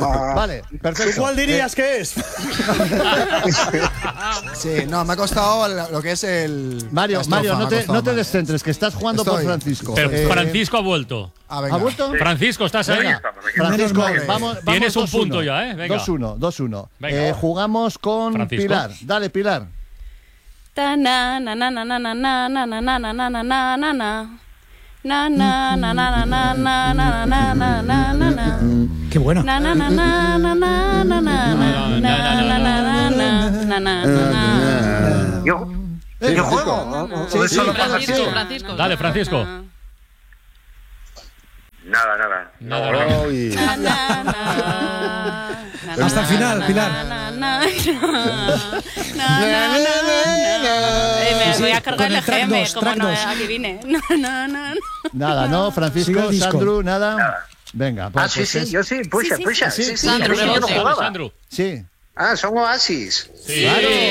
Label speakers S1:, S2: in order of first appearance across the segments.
S1: Vale, perfecto.
S2: ¿Tú cuál dirías que es?
S3: Sí, no, me ha costado lo que es el.
S1: Mario, no te descentres, que estás jugando por
S3: Estoy.
S1: Francisco.
S4: Pero Francisco ha vuelto.
S3: Venga.
S1: ¿Ha vuelto?
S4: Sí. Francisco, ¿estás ahí?
S1: Venga, Francisco,
S3: Menos mal.
S1: vamos.
S4: Tienes un
S1: 2-1.
S4: punto ya, ¿eh? Venga.
S1: 2-1.
S4: Venga.
S1: Jugamos con
S4: Francisco.
S1: Pilar. Dale, Pilar.
S5: Ta na na na na na na na na na na na na na na na na. Na na na na na na na na na na na na na.
S6: Qué bueno.
S5: Na na na na na na na na na na na na.
S7: Yo juego.
S1: Sí, sí,
S5: Francisco.
S4: Dale, Francisco.
S7: Nada.
S1: Uy.
S6: Hasta el final, Pilar.
S5: Me voy a cargar el
S6: track
S5: EGM,
S6: 2,
S5: como
S6: track
S5: no,
S6: 2.
S5: aquí vine.
S1: Nada, ¿no?
S6: Sigue
S1: Francisco,
S6: el disco.
S1: Sandro, nada. Venga, pues,
S7: Sí, yo sí, puxa. Sí,
S5: Sandro,
S7: yo no
S5: rebote.
S7: jugaba.
S4: Sandro.
S1: sí.
S7: Son Oasis.
S4: Sí.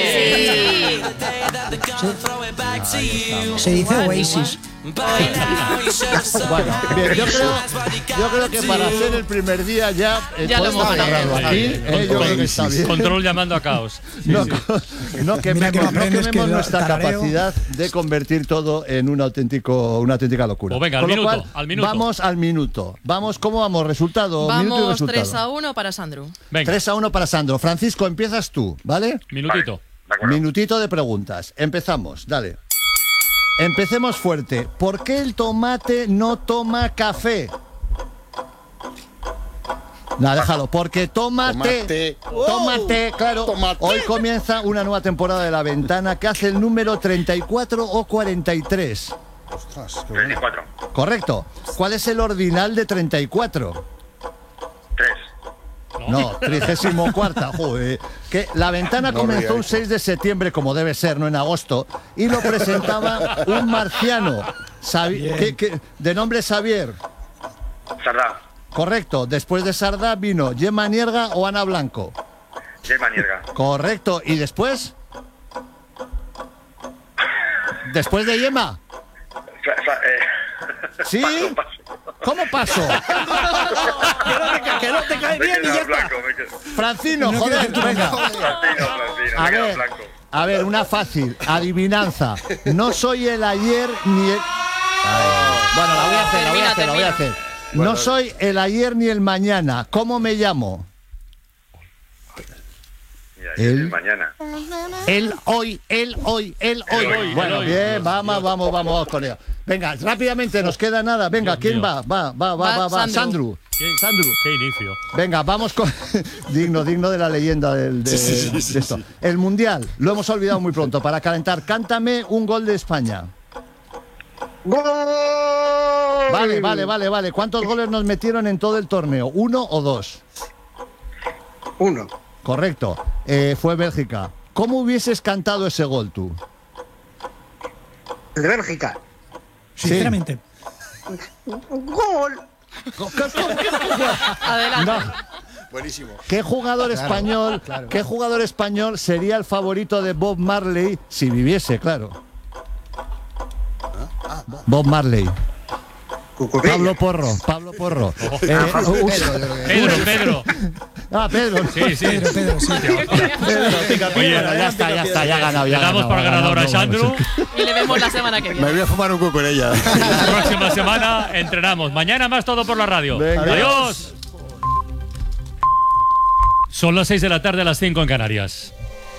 S6: Se dice Oasis.
S1: Bueno, bien, yo creo que para hacer el primer día ya,
S5: Ya lo
S1: podemos
S5: hemos
S1: cerrarlo
S5: ganado.
S1: aquí. Yo creo que está bien.
S4: Control llamando a caos.
S1: No
S6: Mira que
S1: quememos,
S6: no aprendes,
S1: quememos
S6: que
S1: nuestra
S6: tarareo.
S1: capacidad de convertir todo en una auténtica locura.
S4: Pues venga,
S1: Con
S4: al
S1: lo
S4: minuto,
S1: cual,
S4: al minuto.
S1: Vamos al minuto. ¿Cómo vamos? Resultado, minuto y
S8: Vamos
S1: resultado.
S8: 3-1 para Sandro.
S4: Venga,
S1: 3-1 para Sandro. Francisco, empiezas tú, ¿vale?
S4: minutito.
S7: De acuerdo.
S1: Minutito de preguntas. Empezamos, dale. Empecemos fuerte. ¿Por qué el tomate no toma café? No, déjalo. Porque tómate, claro.
S2: Tomate.
S1: Hoy comienza una nueva temporada de La Ventana que hace el número 34 o 43.
S7: 34.
S1: Correcto. ¿Cuál es el ordinal de 34?
S7: 3.
S1: No, 34. Joder. Que La Ventana comenzó un 6 de septiembre, como debe ser, no en agosto, y lo presentaba un marciano de nombre Xavier.
S7: Sardá.
S1: Correcto. Después de Sardá vino Gemma Nierga o Ana Blanco.
S7: Gemma Nierga.
S1: Correcto. ¿Y después? ¿Después de Gemma? ¿Sí?
S7: Paso.
S1: ¿Cómo paso?
S2: Que no te cae bien y ya está.
S7: Blanco.
S1: Francino, joder, venga.
S7: Francino.
S1: A ver, una fácil. Adivinanza. No soy el ayer ni el... Bueno, la voy a hacer. No soy el ayer ni el mañana. ¿Cómo me llamo?
S7: Mira,
S1: El-
S7: mañana.
S1: El hoy. Bueno,
S4: hoy.
S1: bien, vamos con ello. Venga, rápidamente, nos queda nada. Venga,
S4: Dios
S1: ¿quién
S4: mío.
S1: va?
S8: Sandro.
S1: Sandro.
S4: Qué inicio.
S1: Venga, vamos con... digno de la leyenda de esto. El Mundial, lo hemos olvidado muy pronto. Para calentar, cántame un gol de España.
S7: ¡Gol!
S1: Vale. ¿Cuántos goles nos metieron en todo el torneo? ¿1 o 2?
S7: 1.
S1: Correcto. Fue Bélgica. ¿Cómo hubieses cantado ese gol tú?
S7: El de Bélgica.
S6: Sinceramente.
S7: ¡Gol!
S8: Adelante.
S1: No.
S2: Buenísimo.
S1: ¿Qué jugador español sería el favorito de Bob Marley si viviese, claro? Bob Marley. Pablo Porro.
S4: Pedro.
S1: Pedro.
S4: Sí.
S6: Pedro, sí.
S4: Oye,
S1: Ya está, ya ha ganado.
S4: le damos por ganador a Sandro.
S8: Y le vemos la semana que viene.
S2: Me voy a fumar un cuco con ella.
S4: La próxima semana entrenamos. Mañana más todo por la radio.
S1: Venga.
S4: Adiós. Son las 6 de la tarde, las 5 en Canarias.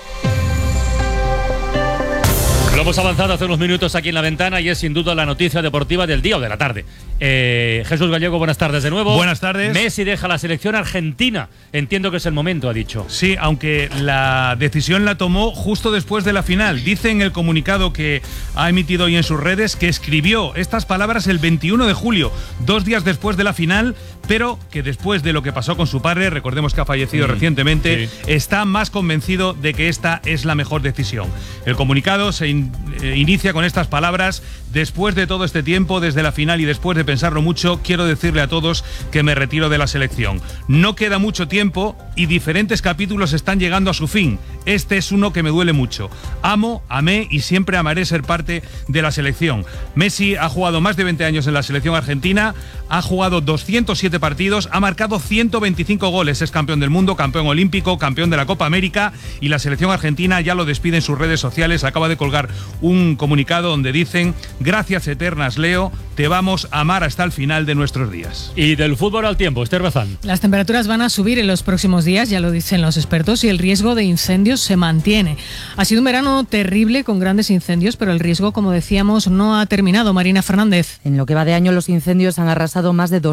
S4: Lo hemos avanzado hace unos minutos aquí en La Ventana y es sin duda la noticia deportiva del día o de la tarde. Jesús Gallego, buenas tardes de nuevo.
S9: Buenas tardes.
S4: Messi deja la selección argentina. Entiendo que es el momento, ha dicho.
S9: Sí, aunque la decisión la tomó justo después de la final. Dice en el comunicado que ha emitido hoy en sus redes que escribió estas palabras el 21 de julio, 2 días después de la final, pero que después de lo que pasó con su padre, recordemos que ha fallecido recientemente, está más convencido de que esta es la mejor decisión. El comunicado se inicia con estas palabras: después de todo este tiempo, desde la final y después de pensarlo mucho, quiero decirle a todos que me retiro de la selección. No queda mucho tiempo y diferentes capítulos están llegando a su fin. Este es uno que me duele mucho. Amo, amé y siempre amaré ser parte de la selección. Messi ha jugado más de 20 años en la selección argentina, ha jugado 207 partidos, ha marcado 125 goles, es campeón del mundo, campeón olímpico, campeón de la Copa América, y la selección argentina ya lo despide en sus redes sociales. Acaba de colgar un comunicado donde dicen: gracias eternas, Leo, te vamos a amar hasta el final de nuestros días.
S4: Y del fútbol al tiempo, Esther Bazán.
S10: Las temperaturas van a subir en los próximos días, ya lo dicen los expertos, y el riesgo de incendios se mantiene. Ha sido un verano terrible con grandes incendios, pero el riesgo, como decíamos, no ha terminado. Marina Fernández.
S11: En lo que va de año, los incendios han arrasado más de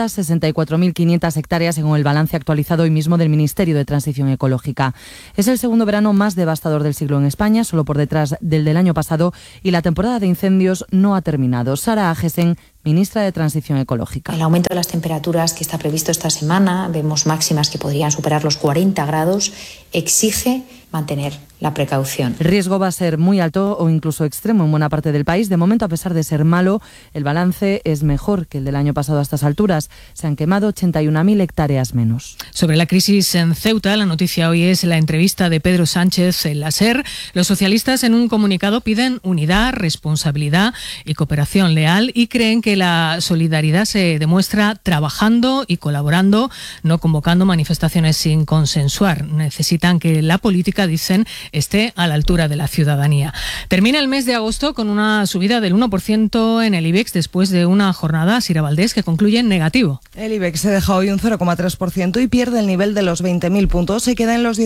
S11: 264.500 hectáreas según el balance actualizado hoy mismo del Ministerio de Transición Ecológica. Es el segundo verano más devastador del siglo en España, solo por detrás del año pasado, y la temporada de incendios no ha terminado. Sara Agesen, ministra de Transición Ecológica.
S12: El aumento de las temperaturas que está previsto esta semana, vemos máximas que podrían superar los 40 grados, exige mantener la precaución.
S11: El riesgo va a ser muy alto o incluso extremo en buena parte del país. De momento, a pesar de ser malo, el balance es mejor que el del año pasado a estas alturas. Se han quemado 81.000 hectáreas menos.
S10: Sobre la crisis en Ceuta, la noticia hoy es la entrevista de Pedro Sánchez en la SER. Los socialistas en un comunicado piden unidad, responsabilidad y cooperación leal y creen que la solidaridad se demuestra trabajando y colaborando, no convocando manifestaciones sin consensuar. Necesitan que la política, dicen, esté a la altura de la ciudadanía. Termina el mes de agosto con una subida del 1% en el IBEX después de una jornada, Sira Valdés, que concluye en negativo.
S13: El IBEX se deja hoy un 0,3% y pierde el nivel de los 20.000 puntos. Se queda en los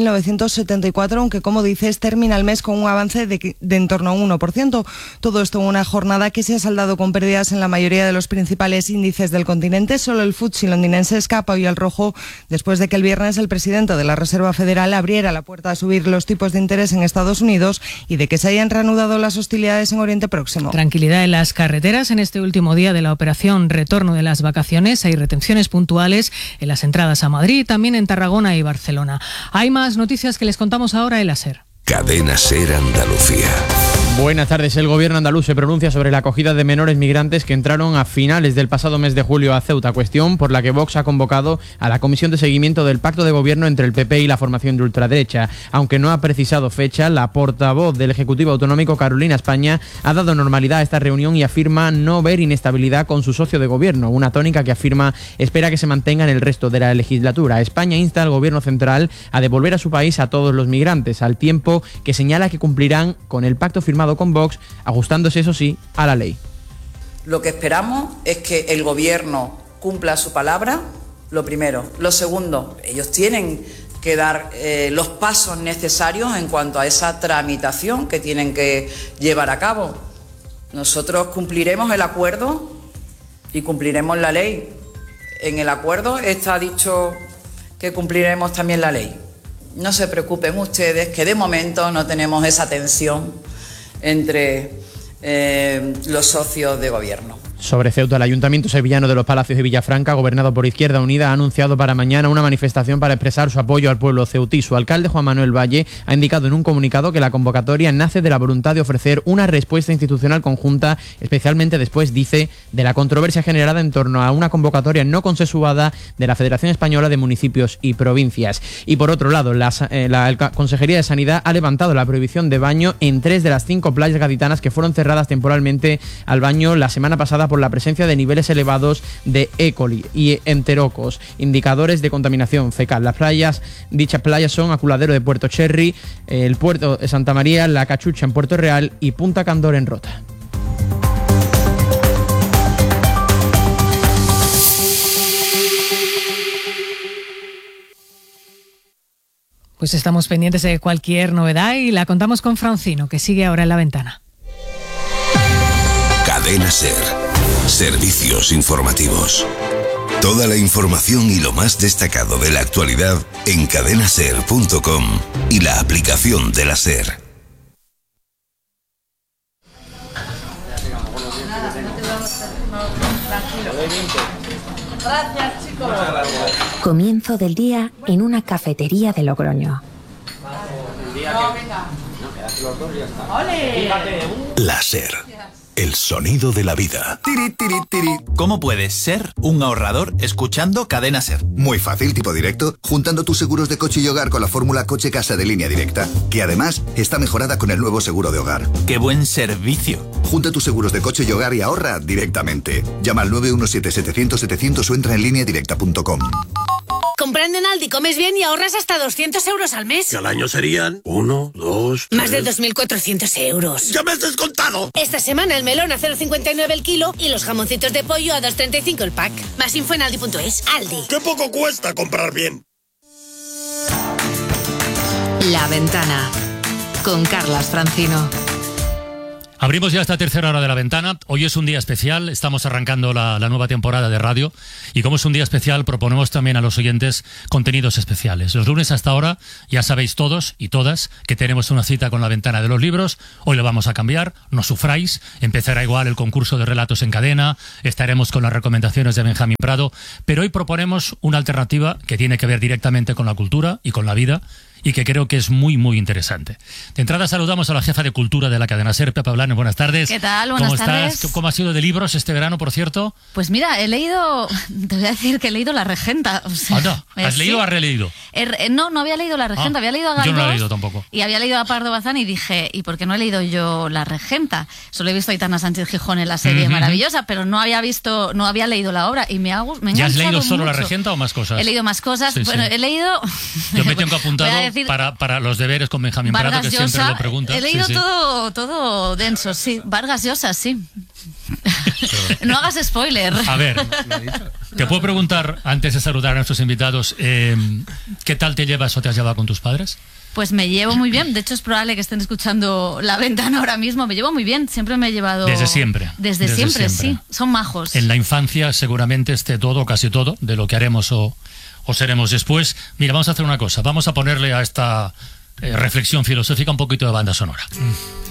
S13: 19.974, aunque, como dices, termina el mes con un avance de en torno a un 1%. Todo esto en una jornada que se ha saldado con pérdidas en la mayoría de los principales índices del continente. Solo el FTSE londinense escapa hoy al rojo después de que el viernes el presidente de la Reserva Federal abriera la puerta a subir los tipos de interés en Estados Unidos y de que se hayan reanudado las hostilidades en Oriente Próximo.
S10: Tranquilidad en las carreteras en este último día de la operación retorno de las vacaciones. Hay retenciones puntuales en las entradas a Madrid, también en Tarragona y Barcelona. Hay más noticias que les contamos ahora en la SER.
S14: Cadena SER Andalucía.
S15: Buenas tardes. El gobierno andaluz se pronuncia sobre la acogida de menores migrantes que entraron a finales del pasado mes de julio a Ceuta, cuestión por la que Vox ha convocado a la comisión de seguimiento del pacto de gobierno entre el PP y la formación de ultraderecha. Aunque no ha precisado fecha, la portavoz del Ejecutivo Autonómico, Carolina España, ha dado normalidad a esta reunión y afirma no ver inestabilidad con su socio de gobierno, una tónica que afirma espera que se mantenga en el resto de la legislatura. España insta al gobierno central a devolver a su país a todos los migrantes, al tiempo que señala que cumplirán con el pacto firmado con Vox, ajustándose, eso sí, a la ley.
S16: Lo que esperamos es que el gobierno cumpla su palabra, lo primero. Lo segundo, ellos tienen que dar los pasos necesarios en cuanto a esa tramitación que tienen que llevar a cabo. Nosotros cumpliremos el acuerdo y cumpliremos la ley. En el acuerdo está dicho que cumpliremos también la ley. No se preocupen ustedes, que de momento no tenemos esa tensión entre los socios de gobierno.
S15: Sobre Ceuta, el Ayuntamiento sevillano de Los Palacios de Villafranca, gobernado por Izquierda Unida, ha anunciado para mañana una manifestación para expresar su apoyo al pueblo ceutí. Su alcalde, Juan Manuel Valle, ha indicado en un comunicado que la convocatoria nace de la voluntad de ofrecer una respuesta institucional conjunta, especialmente después, dice, de la controversia generada en torno a una convocatoria no consensuada de la Federación Española de Municipios y Provincias. Y por otro lado, la Consejería de Sanidad ha levantado la prohibición de baño en 3 de las 5 playas gaditanas que fueron cerradas temporalmente al baño la semana pasada por la presencia de niveles elevados de E. coli y enterocos, indicadores de contaminación fecal. Dichas playas son Aculadero de Puerto Cherry, el Puerto de Santa María, La Cachucha en Puerto Real y Punta Candor en Rota.
S10: Pues estamos pendientes de cualquier novedad y la contamos con Francino, que sigue ahora en la ventana.
S14: Cadena SER. Servicios informativos. Toda la información y lo más destacado de la actualidad en cadenaser.com y la aplicación de la SER.
S17: Gracias, chicos. Comienzo del día en una cafetería de Logroño.
S14: La SER.
S18: el sonido de la vida.
S19: Tiri, tiri, tiri. ¿Cómo puedes ser un ahorrador escuchando Cadena Ser?
S20: Muy fácil, tipo directo, juntando tus seguros de coche y hogar con la fórmula Coche-Casa de Línea Directa, que además está mejorada con el nuevo seguro de hogar.
S19: ¡Qué buen servicio!
S20: Junta tus seguros de coche y hogar y ahorra directamente. Llama al 917-700-700 o entra en lineadirecta.com.
S21: Comprando en Aldi comes bien y ahorras hasta 200 euros al mes.
S18: Que al año serían 1, 2, 3...
S21: Más de 2.400 euros.
S18: ¡Ya me has descontado!
S21: Esta semana el melón a 0,59 el kilo y los jamoncitos de pollo a 2,35 el pack. Más info en aldi.es. Aldi.
S18: ¡Qué poco cuesta comprar bien!
S22: La Ventana, con Carlas Francino.
S4: Abrimos ya esta tercera hora de La Ventana. Hoy es un día especial, estamos arrancando la nueva temporada de radio y como es un día especial proponemos también a los oyentes contenidos especiales. Los lunes hasta ahora ya sabéis todos y todas que tenemos una cita con La Ventana de los libros. Hoy lo vamos a cambiar, no sufráis, empezará igual el concurso de relatos en cadena, estaremos con las recomendaciones de Benjamín Prado, pero hoy proponemos una alternativa que tiene que ver directamente con la cultura y con la vida y que creo que es muy, muy interesante. De entrada saludamos a la jefa de cultura de la cadena SER, Pepa Blanes. Buenas tardes.
S23: ¿Qué tal? Buenas tardes.
S4: ¿Cómo estás? ¿Cómo ha sido de libros este verano, por cierto?
S23: Pues mira, te voy a decir que he leído La Regenta. O sea,
S4: ¿Has leído o has releído?
S23: No había leído La Regenta, había leído a Galdós.
S4: Yo no la he leído tampoco.
S23: Y había leído a Pardo Bazán y dije, ¿y por qué no he leído yo La Regenta? Solo he visto a Aitana Sánchez Gijón en la serie maravillosa, pero no había leído la obra y me ha enganchado.
S4: ¿Ya has leído solo
S23: mucho.
S4: La Regenta o más cosas?
S23: He leído más cosas.
S4: Sí,
S23: bueno,
S4: sí.
S23: he leído...
S4: Yo me tengo apuntado para los deberes con Benjamín Prado,
S23: Vargas
S4: que siempre
S23: Llosa,
S4: lo pregunta.
S23: he leído
S4: Sí, sí.
S23: todo denso, sí. Vargas Llosa, sí. No hagas spoiler.
S4: A ver, te puedo preguntar, antes de saludar a nuestros invitados, ¿qué tal te llevas o te has llevado con tus padres?
S23: Pues me llevo muy bien. De hecho, es probable que estén escuchando La Ventana ahora mismo. Me llevo muy bien. Siempre me he llevado...
S4: Desde siempre.
S23: Desde siempre, sí. Son majos.
S4: En la infancia seguramente esté todo, casi todo, de lo que haremos o seremos después. Mira, vamos a hacer una cosa. Vamos a ponerle a esta reflexión filosófica un poquito de banda sonora.